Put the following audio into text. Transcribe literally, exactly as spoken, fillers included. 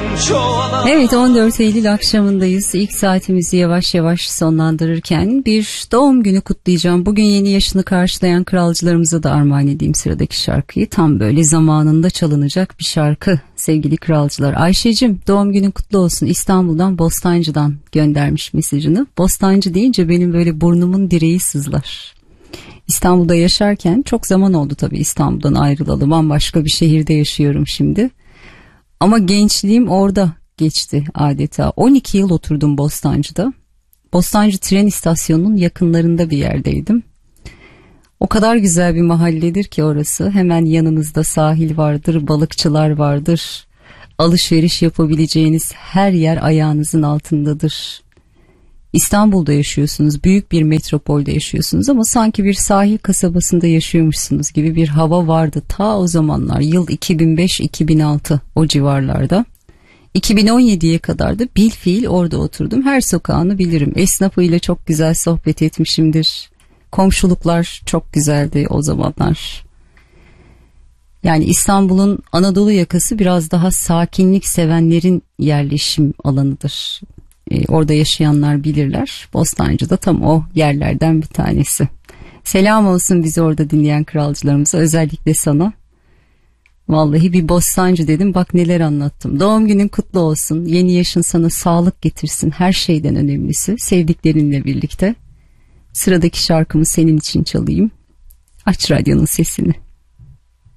Evet, on dört Eylül akşamındayız. İlk saatimizi yavaş yavaş sonlandırırken bir doğum günü kutlayacağım. Bugün yeni yaşını karşılayan kralcılarımıza da armağan edeyim sıradaki şarkıyı. Tam böyle zamanında çalınacak bir şarkı sevgili kralcılar. Ayşe'cim, doğum günün kutlu olsun. İstanbul'dan, Bostancı'dan göndermiş mesajını. Bostancı deyince benim böyle burnumun direği sızlar. İstanbul'da yaşarken çok zaman oldu tabii İstanbul'dan ayrılalı. Bambaşka bir şehirde yaşıyorum şimdi. Ama gençliğim orada geçti adeta. on iki yıl oturdum Bostancı'da. Bostancı tren istasyonunun yakınlarında bir yerdeydim. O kadar güzel bir mahalledir ki orası. Hemen yanınızda sahil vardır, balıkçılar vardır. Alışveriş yapabileceğiniz her yer ayağınızın altındadır. İstanbul'da yaşıyorsunuz, büyük bir metropolde yaşıyorsunuz ama sanki bir sahil kasabasında yaşıyormuşsunuz gibi bir hava vardı ta o zamanlar. Yıl iki bin beş iki bin altı o civarlarda. iki bin on yediye kadar da bilfiil orada oturdum. Her sokağını bilirim. Esnafıyla çok güzel sohbet etmişimdir. Komşuluklar çok güzeldi o zamanlar. Yani İstanbul'un Anadolu yakası biraz daha sakinlik sevenlerin yerleşim alanıdır. Ee, orada yaşayanlar bilirler. Bostancı da tam o yerlerden bir tanesi. Selam olsun bizi orada dinleyen kralcılarımıza, özellikle sana. Vallahi bir Bostancı dedim, bak neler anlattım. Doğum günün kutlu olsun. Yeni yaşın sana sağlık getirsin. Her şeyden önemlisi. Sevdiklerinle birlikte. Sıradaki şarkımı senin için çalayım. Aç radyonun sesini.